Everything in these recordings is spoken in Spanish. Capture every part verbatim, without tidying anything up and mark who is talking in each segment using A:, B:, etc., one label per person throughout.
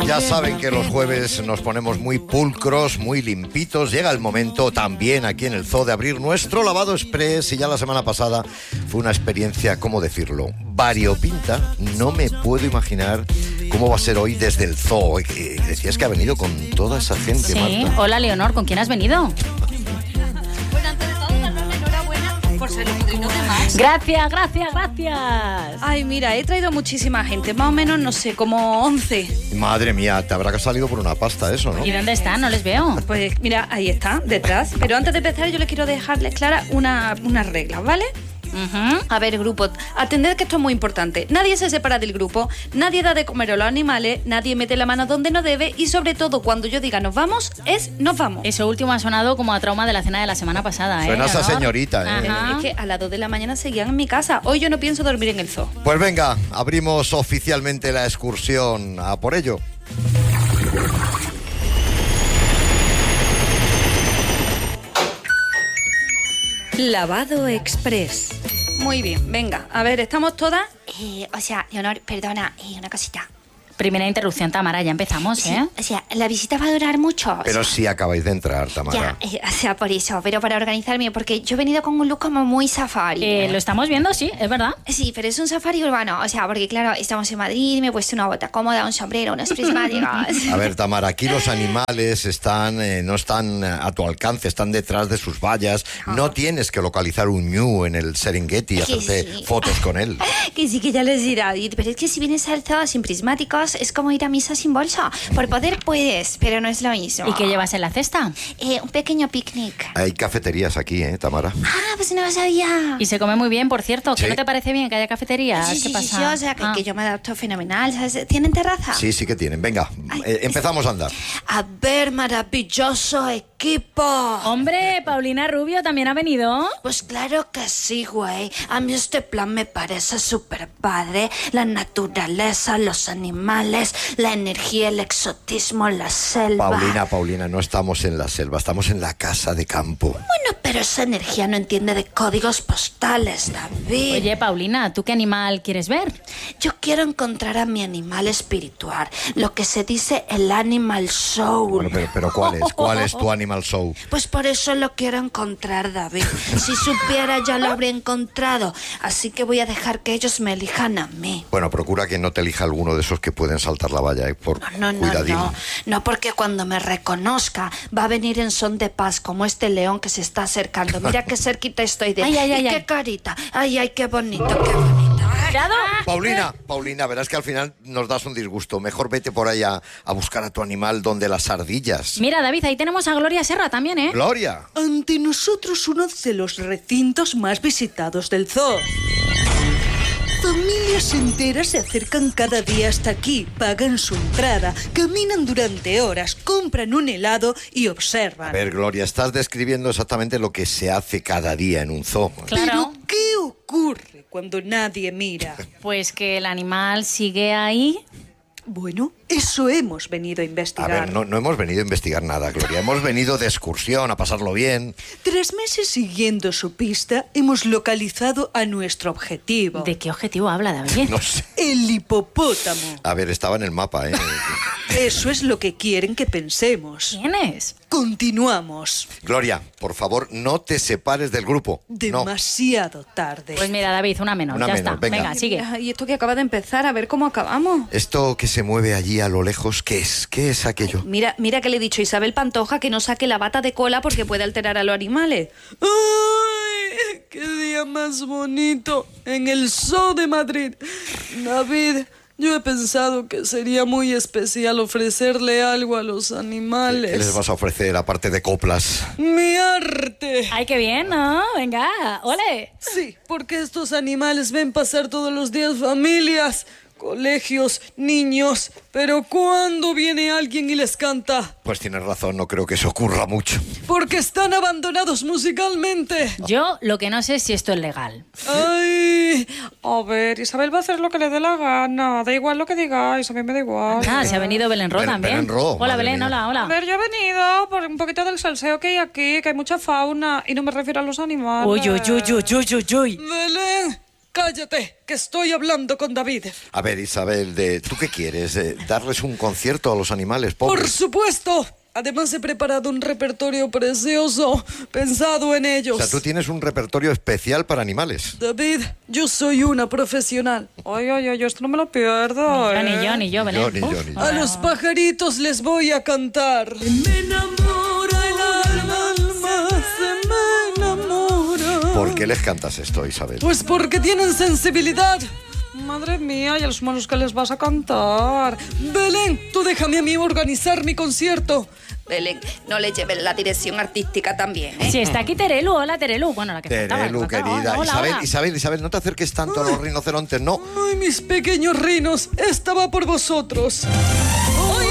A: Ya saben que los jueves nos ponemos muy pulcros, muy limpitos. Llega el momento también aquí en el zoo de abrir nuestro lavado express. Y ya la semana pasada fue una experiencia, ¿cómo decirlo?, variopinta. No me puedo imaginar cómo va a ser hoy desde el zoo. Decías que ha venido con toda esa gente,
B: Sí,
A: Marta.
B: hola Leonor, ¿con quién has venido?
C: Bueno, antes de todo, darnos la enhorabuena por ser los padrinos de Max.
B: Gracias, gracias, gracias.
C: Ay, mira, he traído muchísima gente, más o menos, no sé, como once.
A: Madre mía, te habrá salido por una pasta eso, ¿no?
B: ¿Y dónde están? No les veo.
C: Pues mira, ahí está, detrás. Pero antes de empezar, yo les quiero dejarles claras una, unas reglas, ¿vale?
B: Uh-huh.
C: A ver, grupo, atended que esto es muy importante. Nadie se separa del grupo, nadie da de comer a los animales, nadie mete la mano donde no debe y sobre todo cuando yo diga nos vamos, es nos vamos.
B: Eso último ha sonado como a trauma de la cena de la semana pasada, ¿eh?
A: Suena esa
B: Leonor?
A: señorita, ¿eh?
B: Ajá.
C: Es que a las dos de la mañana seguían en mi casa. Hoy yo no pienso dormir en el zoo.
A: Pues venga, abrimos oficialmente la excursión. A por ello.
D: Lavado Express.
C: Muy bien, venga, a ver, ¿estamos todas?
E: Eh, o sea, Leonor, perdona, eh, una cosita.
B: Primera interrupción, Tamara, ya empezamos,
E: Sí,
B: ¿eh?
E: o sea, la visita va a durar mucho.
A: Pero si acabáis de entrar, Tamara.
E: Ya, eh, o sea, por eso, pero para organizarme, porque yo he venido con un look como muy safari.
B: Eh, lo estamos viendo, sí, es verdad.
E: Sí, pero es un safari urbano, o sea, porque claro, estamos en Madrid, me he puesto una bota cómoda, un sombrero, unos prismáticos.
A: A ver, Tamara, aquí los animales están, eh, no están a tu alcance, están detrás de sus vallas. No tienes que localizar un ñu en el Serengeti y
E: Que
A: hacerte
E: sí.
A: fotos con él.
E: Que sí, que ya les dirá. Y- Pero es que si vienes al zoo sin prismáticos, es como ir a misa sin bolsa. Por poder puedes, pero no es lo mismo.
B: ¿Y qué llevas en la cesta?
E: Eh, un pequeño picnic.
A: Hay cafeterías aquí, ¿eh, Tamara?
E: Ah, pues no lo sabía.
B: Y se come muy bien, por cierto. ¿Qué
A: Sí.
B: no te parece bien que haya cafeterías?
E: Sí,
B: ¿Qué
E: sí, sí,
B: pasa?
E: sí, o sea, que,
B: Ah.
E: que yo me adapto fenomenal, ¿sabes? ¿Tienen terraza?
A: Sí, sí que tienen. Venga,
E: Ay,
A: eh, empezamos a andar.
E: A ver, maravilloso equipo.
B: Hombre, Paulina Rubio también ha venido.
E: Pues claro que sí, güey. A mí este plan me parece súper padre. La naturaleza, los animales, la energía, el exotismo, la selva.
A: Paulina, Paulina, no estamos en la selva, estamos en la casa de campo.
E: Bueno, pero esa energía no entiende de códigos postales, David.
B: Oye, Paulina, ¿tú qué animal quieres ver?
E: Yo quiero encontrar a mi animal espiritual, lo que se dice el animal soul.
A: Bueno, pero, pero ¿cuál es? ¿Cuál es tu animal show?
E: Pues por eso lo quiero encontrar, David. Si supiera ya lo habría encontrado. Así que voy a dejar que ellos me elijan a mí.
A: Bueno, procura que no te elija alguno de esos que pueden saltar la valla, ¿eh? Por
E: No, no,
A: cuidadín.
E: no. No, porque cuando me reconozca va a venir en son de paz, como este león que se está acercando. Mira qué cerquita estoy de él.
B: Ay, ay, ay,
E: y qué
B: ay.
E: carita. Ay, ay, qué bonito, qué bonito. Ay,
B: ¡Cuidado!
A: Paulina, Paulina, verás que al final nos das un disgusto. Mejor vete por ahí a, a buscar a tu animal donde las ardillas.
B: Mira, David, ahí tenemos a Gloria Serra también, ¿eh?
A: Gloria.
D: Ante nosotros uno de los recintos más visitados del zoo. Familias enteras se acercan cada día hasta aquí, pagan su entrada, caminan durante horas, compran un helado y observan.
A: A ver, Gloria, estás describiendo exactamente lo que se hace cada día en un zoo.
B: Claro.
D: Pero ¿qué ocurre cuando nadie mira?
B: Pues que el animal sigue ahí.
D: Bueno, eso hemos venido a
A: A
D: investigar.
A: ver, no, no hemos venido a investigar nada, Gloria. Hemos venido de excursión, a pasarlo bien.
D: Tres meses siguiendo su pista, hemos localizado a nuestro objetivo.
B: ¿De qué objetivo habla, David?
A: No sé.
D: El hipopótamo.
A: A ver, estaba en el mapa, ¿eh?
D: Eso es lo que quieren que pensemos.
B: ¿Quién es?
D: Continuamos.
A: Gloria, por favor, no te separes del grupo. No.
D: Demasiado tarde.
B: Pues mira, David, una menos,
A: Una
B: ya
A: menos,
B: está.
A: venga.
B: sigue.
C: Y esto que acaba de empezar, a ver cómo acabamos.
A: Esto que se mueve allí a lo lejos, ¿qué es? ¿Qué es aquello?
C: Mira, mira que le he dicho a Isabel Pantoja que no saque la bata de cola porque puede alterar a los animales.
D: ¡Ay! ¡Qué día más bonito! En el Zoo de Madrid. David, yo he pensado que sería muy especial ofrecerle algo a los animales.
A: ¿Qué les vas a ofrecer aparte de coplas?
D: ¡Mi arte!
B: Ay, qué bien, ¿no? Venga, ole.
D: Sí, porque estos animales ven pasar todos los días familias, colegios, niños. Pero ¿cuándo viene alguien y les canta?
A: Pues tienes razón, no creo que eso ocurra mucho.
D: Porque están abandonados musicalmente.
B: Yo lo que no sé es si esto es legal.
D: Ay, a ver, Isabel va a hacer lo que le dé la gana. Da igual lo que digáis, a mí me da igual.
B: Ah, se ha venido Belén Ro
A: Belén-
B: también.
A: Belén Ro,
B: Hola,
A: madre
B: Belén,
A: mía.
B: hola,
D: A
B: hola.
D: ver, yo he venido por un poquito del salseo que hay aquí, que hay mucha fauna, y no me refiero a los animales.
B: Uy, uy, uy, uy, uy, uy, uy.
D: Belén, Cállate, que estoy hablando con David.
A: A ver, Isabel, de, ¿tú qué quieres? Eh, ¿Darles un concierto a los animales
D: Por
A: pobres?
D: supuesto. Además he preparado un repertorio precioso, pensado en ellos.
A: O sea, tú tienes un repertorio especial para animales.
D: David, yo soy una profesional.
C: Ay, ay, ay, esto no me lo pierdo.
B: Yo,
C: ¿eh?
B: ni yo, ni yo, Belén.
A: Yo, ni yo, ni yo.
D: A los pajaritos les voy a cantar. Me enamora el alma, se me enamora.
A: ¿Por qué les cantas esto, Isabel?
D: Pues porque tienen sensibilidad.
C: Madre mía, ¿y a los monos que les vas a cantar?
D: Belén, tú déjame a mí organizar mi concierto.
C: Belén, no le lleves la dirección artística también, ¿eh?
B: Si está aquí Terelu, hola Terelu. Bueno, la que faltaba,
A: Terelu,
B: la que faltaba.
A: querida.
B: Hola,
A: Isabel,
B: hola.
A: Isabel, Isabel, no te acerques tanto a los rinocerontes, no.
D: Ay, mis pequeños rinos, esta va por vosotros. Ay,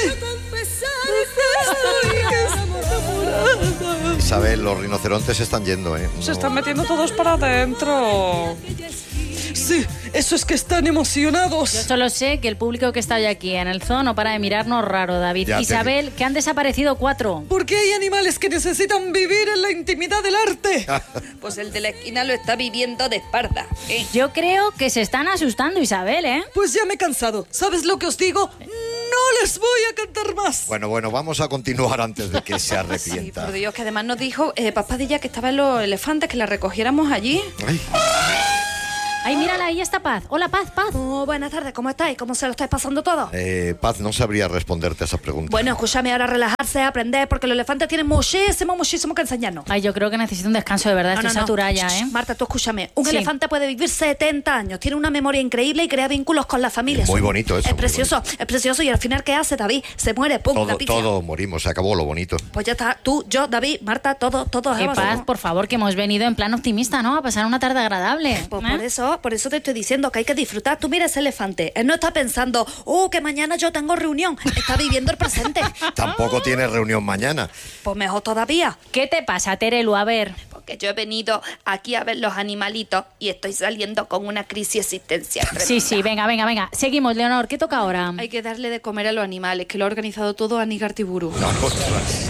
D: enamorada.
A: Isabel, los rinocerontes se están yendo, ¿eh?
C: Se
A: No.
C: están metiendo todos para adentro.
D: Sí, eso es que están
B: Yo
D: emocionados.
B: solo sé que el público que está hoy aquí en el zoo no para de mirarnos raro, David.
A: Ya te
B: Isabel, que han desaparecido cuatro.
D: Porque hay animales que necesitan vivir en la intimidad del arte.
C: Pues el de la esquina lo está viviendo de espalda, ¿eh?
B: Yo creo que se están asustando, Isabel, ¿eh?
D: Pues ya me he cansado. ¿Sabes lo que os digo? No les voy a cantar más.
A: Bueno, bueno, vamos a continuar antes de que se
C: Sí,
A: arrepienta.
C: por Dios, que además nos dijo eh, Paspadilla que estaban los elefantes, que la recogiéramos allí.
A: Ay,
B: Ay, mírala, ahí está Paz. Hola, Paz, Paz.
C: Oh, buenas tardes, ¿cómo estáis? ¿Cómo se lo estáis pasando todo?
A: eh, Paz, no sabría responderte a esa pregunta.
C: Bueno, escúchame, ahora relajarse, aprender, porque los elefantes tienen muchísimo, muchísimo que enseñarnos.
B: Ay, yo creo que necesito un descanso de verdad. Estoy saturada ya, ¿eh?
C: Marta, tú escúchame. Un
B: Sí.
C: elefante puede vivir setenta años, tiene una memoria increíble y crea vínculos con la familia.
A: Es muy bonito eso,
C: Es
A: muy
C: precioso, es precioso. Y al final, ¿qué hace, David? Se muere, pum,
A: todo,
C: la pizza.
A: todo morimos, se acabó lo bonito.
C: Pues ya está, tú, yo, David, Marta, todo, todo.
B: Qué Paz, por favor, que hemos venido en plan optimista, ¿no? A pasar una tarde agradable.
C: Pues
B: ¿eh?
C: por eso, por eso te estoy diciendo que hay que disfrutar. Tú mira ese elefante. Él no está pensando, oh, que mañana yo tengo reunión. Está viviendo el presente.
A: Tampoco tienes reunión mañana.
C: Pues mejor todavía.
B: ¿Qué te pasa, Terelu? A ver.
C: Porque yo he venido aquí a ver los animalitos y estoy saliendo con una crisis existencial tremenda.
B: Sí, sí, venga, venga, venga. Seguimos, Leonor. ¿Qué toca ahora?
C: Hay que darle de comer a los animales, que lo ha organizado todo Anígar Tiburu.
A: No, ostras.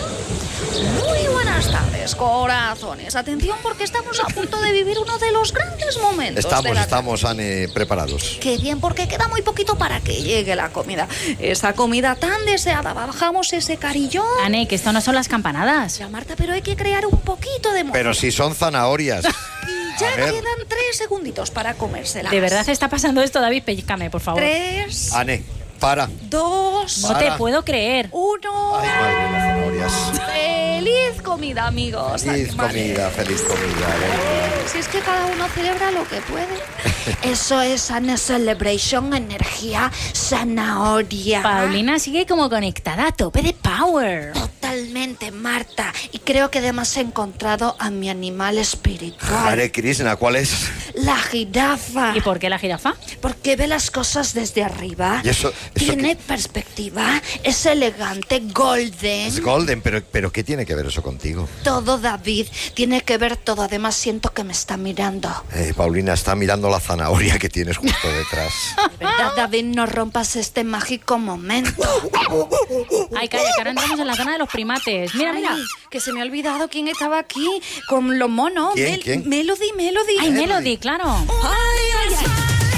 C: Muy buenas tardes, corazones. Atención, porque estamos a punto de vivir uno de los grandes momentos de
A: Estamos,
C: la
A: estamos, Ane, preparados.
C: Qué bien, porque queda muy poquito para que llegue la comida. Esa comida tan deseada. Bajamos ese carillón.
B: Ane, que esto no son las campanadas.
C: Ya, Marta, pero hay que crear un poquito de emoción.
A: Pero si son zanahorias.
C: Y ya
A: A ver.
C: quedan tres segunditos para comérselas.
B: ¿De verdad está pasando esto, David? Pellícame, por favor.
C: Tres,
A: Ane, para.
C: dos,
B: No te
A: Para.
B: puedo creer.
C: uno.
A: Ay, madre, las zanahorias.
C: Feliz comida, amigos.
A: Feliz
C: animales.
A: comida, feliz comida. ¿eh?
C: Si es que cada uno celebra lo que puede. Eso es Ana Celebration, energía, zanahoria.
B: Paulina sigue como conectada a tope de power.
C: Totalmente, Marta. Y creo que además he encontrado a mi animal espiritual.
A: Hare Krishna, ¿cuál es?
C: La jirafa.
B: ¿Y por qué la jirafa?
C: Porque ve las cosas desde arriba.
A: ¿Y eso- eso
C: Tiene perspectiva. Es elegante, golden.
A: Es Golden, pero, pero ¿qué tiene que ver eso contigo?
C: Todo, David. Tiene que ver todo. Además, siento que me está mirando.
A: Eh, Paulina está mirando la zanahoria que tienes justo detrás.
C: De verdad, David, no rompas este mágico momento.
B: Ay, calla, que ahora entramos en la zona de los primates. Mira, mira.
C: Ay, que se me ha olvidado quién estaba aquí con los monos.
A: ¿Quién, quién?
C: Melody, Melody.
B: Ay, Melody, claro.
C: Ay, ay, ay.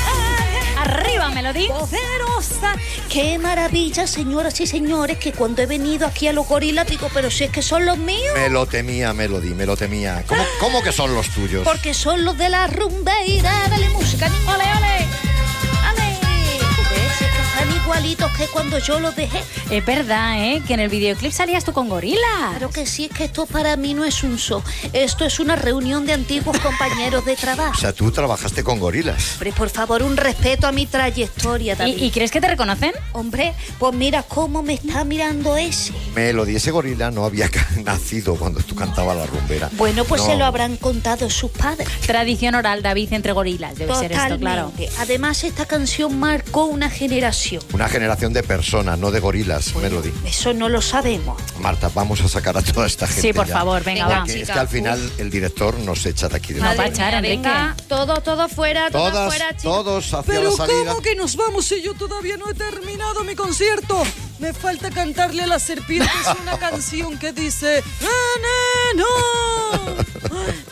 B: Arriba, Melody.
C: Poderosa. Qué maravilla, señoras y señores, que cuando he venido aquí a los gorilas digo, pero si es que son los míos.
A: Me lo temía, Melody, me lo temía. ¿Cómo, cómo que son los tuyos?
C: Porque son los de la rumbeira. Dale música, niño.
B: Ole, ole.
C: Ale. ¿Ves? Es que están igualitos que cuando yo los dejé.
B: Es verdad, ¿eh? Que en el videoclip salías tú con gorilas.
C: Claro que sí, es que esto para mí no es un show. Esto es una reunión de antiguos compañeros de trabajo.
A: O sea, tú trabajaste con gorilas.
C: Hombre, por favor, un respeto a mi trayectoria, David.
B: ¿Y, ¿Y crees que te reconocen?
C: Hombre, pues mira cómo me está mirando ese.
A: Melody, ese gorila no había ca- nacido cuando tú cantabas la rumbera.
C: Bueno, pues
A: No.
C: se lo habrán contado sus padres.
B: Tradición oral, David, entre gorilas. Debe ser esto, claro.
C: Además, esta canción marcó una generación.
A: Una generación de personas, no de gorilas, Melody.
C: Eso no lo sabemos.
A: Marta, vamos a sacar a toda esta gente
B: Sí, por
A: ya.
B: favor, venga,
C: Venga,
B: va.
A: Porque es
C: chica.
A: que al final el director nos echa de aquí de
B: Madre
A: la
B: va a echar,
C: mía,
B: Enrique.
C: venga, todo, todo fuera, todo
A: Todas,
C: fuera, chicos.
A: todos hacia
D: Pero
A: la salida.
D: ¿cómo que nos vamos si yo todavía no he terminado mi concierto? Me falta cantarle a las serpientes una canción que dice ¡Veneno!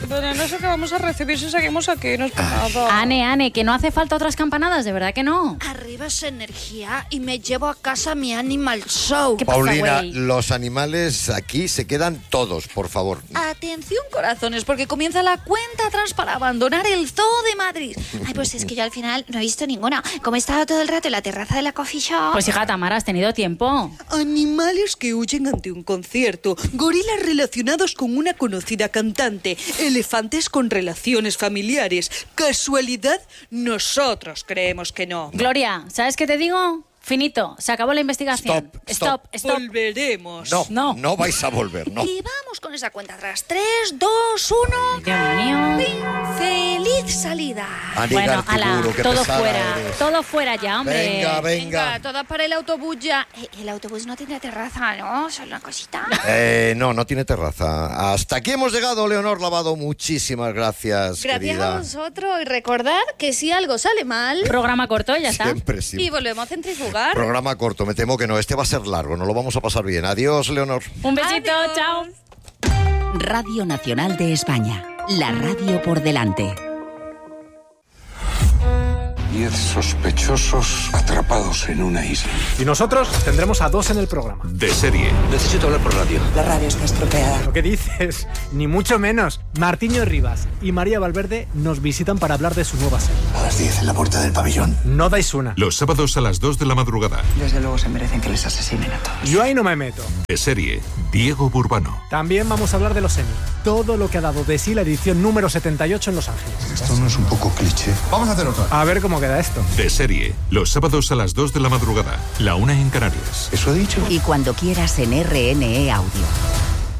D: Pero no sé qué vamos a recibir si seguimos aquí, no es por nada.
B: Ane, Ane, que no hace falta otras campanadas, de verdad que no.
E: Arriba esa energía y me llevo a casa mi Animal Show.
B: ¿Qué pasa,
A: Paulina,
B: güey?
A: los animales aquí se quedan todos, por favor.
C: Atención, corazones, porque comienza la cuenta atrás para abandonar el Zoo de Madrid.
E: Ay, pues es que yo al final no he visto ninguna. Como he estado todo el rato en la terraza de la coffee shop...
B: Pues hija, Tamara, has tenido tiempo.
D: Animales que huyen ante un concierto, gorilas relacionados con una conocida cantante, elefantes con relaciones familiares. ¿Casualidad? Nosotros creemos que no.
B: Gloria, ¿sabes qué te digo? Finito, se acabó la investigación.
A: Stop, stop.
B: stop. stop.
D: Volveremos.
A: No, no,
B: No.
A: vais a volver, no.
C: Y vamos con esa cuenta atrás. Tres, dos, uno...
B: Dios mío.
C: ¡Feliz salida!
A: Ani
B: Bueno,
A: Gartiburu,
B: ala,
A: qué
B: todo
A: pesada
B: fuera,
A: eres.
B: todo fuera ya, hombre.
A: Venga, venga.
C: todas para el autobús ya.
E: Eh, El autobús no tendrá terraza, ¿no? Solo una cosita.
A: Eh, no, no tiene terraza. Hasta aquí hemos llegado, Leonor Lavado. Muchísimas gracias,
C: Gracias
A: querida.
C: a vosotros. Y recordad que si algo sale mal...
B: Programa corto, ya está.
A: Siempre sí.
C: Y volvemos a centrifugar.
A: Programa corto, me temo que no. Este va a ser largo, no lo vamos a pasar bien. Adiós, Leonor.
B: Un besito,
C: Adiós.
B: chao.
F: Radio Nacional de España. La radio por delante.
G: Diez sospechosos atrapados en una isla.
H: Y nosotros tendremos a dos en el programa.
I: De serie.
G: Necesito hablar por radio.
J: La radio está estropeada.
H: ¿Lo que dices? Ni mucho menos. Martiño Rivas y María Valverde nos visitan para hablar de su nueva serie.
G: A las diez en la puerta del pabellón.
H: No dais una.
I: Los sábados a las dos de la madrugada.
J: Desde luego se merecen que les asesinen a todos.
H: Yo ahí no me meto.
I: De serie. Diego Burbano.
H: También vamos a hablar de los Emmy. Todo lo que ha dado de sí la edición número setenta y ocho en Los Ángeles.
G: Esto no es un poco cliché. Vamos a hacer otra.
H: A ver cómo queda esto.
I: De serie. Los sábados a las dos de la madrugada. La una en Canarias.
G: ¿Eso he dicho?
F: Y cuando quieras en R N E Audio.